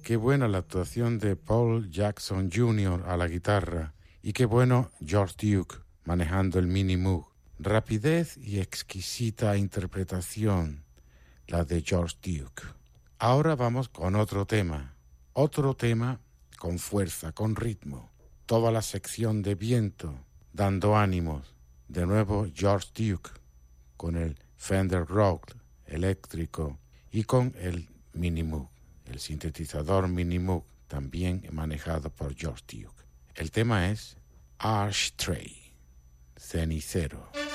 qué buena la actuación de Paul Jackson Jr. a la guitarra y qué bueno George Duke manejando el Mini Moog. Rapidez y exquisita interpretación la de George Duke. Ahora vamos con otro tema con fuerza, con ritmo. Toda la sección de viento dando ánimos. De nuevo George Duke con el Fender Rhodes eléctrico y con el Mini Moog, el sintetizador Mini Moog, también manejado por George Duke. El tema es Ashtray, cenicero.